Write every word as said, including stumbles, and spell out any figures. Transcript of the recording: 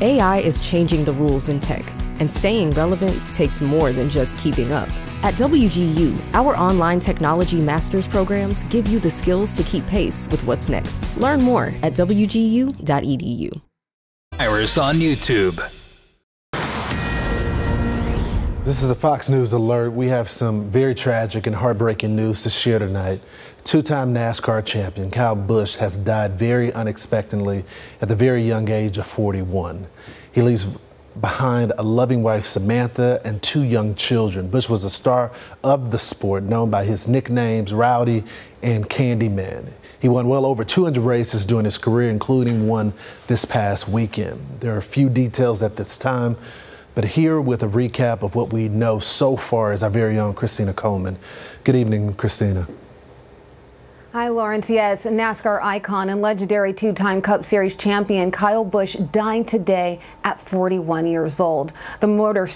A I is changing the rules in tech, and staying relevant takes more than just keeping up. At W G U, our online technology master's programs give you the skills to keep pace with what's next. Learn more at w g u dot e d u. Iris on YouTube. This is a Fox News alert. We have some very tragic and heartbreaking news to share tonight. Two-time NASCAR champion Kyle Busch has died very unexpectedly at the very young age of forty-one. He leaves behind a loving wife, Samantha, and two young children. Busch was a star of the sport, known by his nicknames Rowdy and Candyman. He won well over two hundred races during his career, including one this past weekend. There are a few details at this time, but here with a recap of what we know so far is our very own Christina Coleman. Good evening, Christina. Hi, Lawrence. Yes, NASCAR icon and legendary two-time Cup Series champion Kyle Busch died today at forty-one years old. The motor